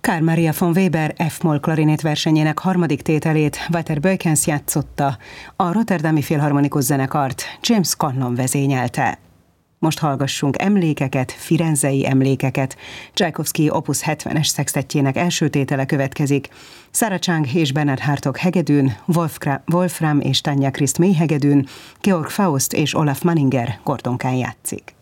Carl Maria von Weber F-moll klarinét versenyének harmadik tételét Walter Beukens játszotta, a Rotterdami Filharmonikus Zenekart James Conlon vezényelte. Most hallgassunk emlékeket, firenzei emlékeket. Csajkovszky Opus 70-es szextettjének első tétele következik. Sarah Chang és Bernard Hartog hegedűn, Wolfram és Tanja Christ mély hegedűn, Georg Faust és Olaf Manninger kordonkán játszik.